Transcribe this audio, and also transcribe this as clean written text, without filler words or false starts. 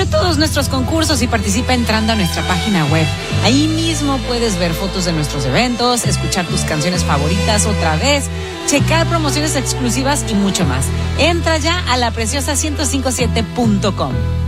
Descubre todos nuestros concursos y participa entrando a nuestra página web. Ahí mismo puedes ver fotos de nuestros eventos, escuchar tus canciones favoritas otra vez, checar promociones exclusivas y mucho más. Entra ya a lapreciosa1057.com.